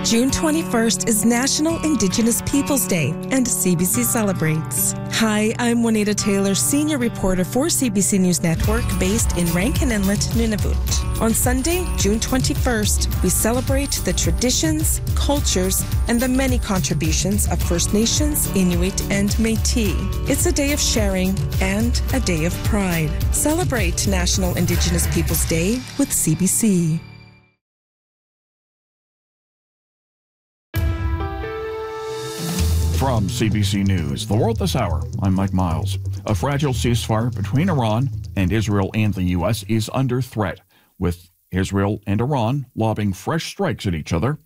June 21st is National Indigenous Peoples Day, and CBC celebrates. Hi, I'm Juanita Taylor, senior reporter for CBC News Network, based in Rankin Inlet, Nunavut. On Sunday, June 21st, we celebrate the traditions, cultures, and the many contributions of First Nations, Inuit, and Métis. It's a day of sharing and a day of pride. Celebrate National Indigenous Peoples Day with CBC. From CBC News, The World This Hour, I'm Mike Miles. A fragile ceasefire between Iran and Israel and the U.S. is under threat, with Israel and Iran lobbing fresh strikes at each other.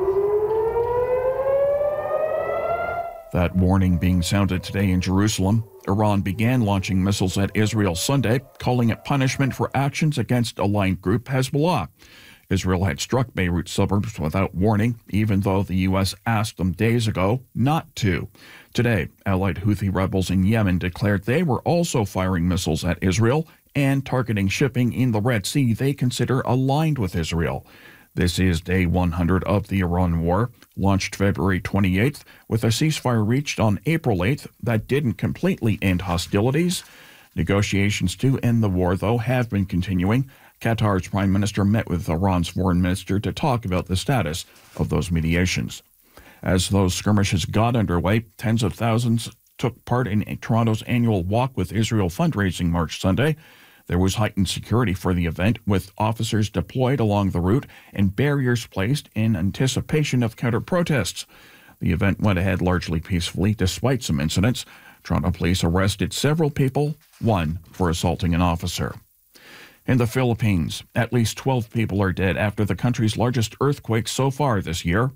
That warning being sounded today in Jerusalem. Iran began launching missiles at Israel Sunday, calling it punishment for actions against aligned group Hezbollah. Israel had struck Beirut suburbs without warning, even though the U.S. asked them days ago not to. Today, allied Houthi rebels in Yemen declared they were also firing missiles at Israel and targeting shipping in the Red Sea they consider aligned with Israel. This is day 100 of the Iran war, launched February 28th, with a ceasefire reached on April 8th that didn't completely end hostilities. Negotiations to end the war, though, have been continuing. Qatar's prime minister met with Iran's foreign minister to talk about the status of those mediations. As those skirmishes got underway, tens of thousands took part in Toronto's annual Walk with Israel fundraising march Sunday. There was heightened security for the event, with officers deployed along the route and barriers placed in anticipation of counter-protests. The event went ahead largely peacefully, despite some incidents. Toronto police arrested several people, one for assaulting an officer. In the Philippines, at least 12 people are dead after the country's largest earthquake so far this year.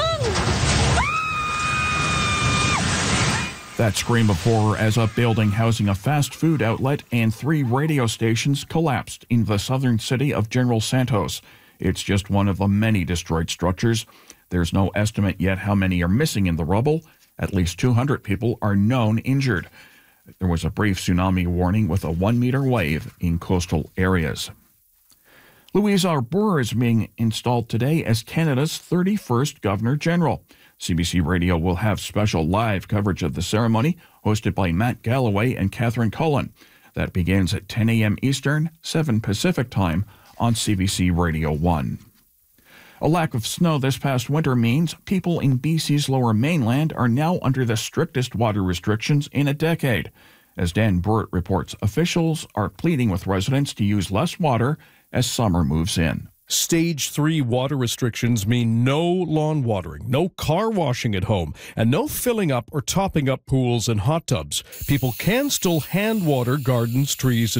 That scream of horror as a building housing a fast food outlet and 3 radio stations collapsed in the southern city of General Santos. It's just one of the many destroyed structures. There's no estimate yet how many are missing in the rubble. At least 200 people are known injured. There was a brief tsunami warning with a 1-meter wave in coastal areas. Louise Arbour is being installed today as Canada's 31st Governor-General. CBC Radio will have special live coverage of the ceremony, hosted by Matt Galloway and Catherine Cullen. That begins at 10 a.m. Eastern, 7 Pacific Time on CBC Radio 1. A lack of snow this past winter means people in BC's Lower Mainland are now under the strictest water restrictions in a decade. As Dan Burrett reports, officials are pleading with residents to use less water as summer moves in. Stage 3 water restrictions mean no lawn watering, no car washing at home, and no filling up or topping up pools and hot tubs. People can still hand water gardens, trees,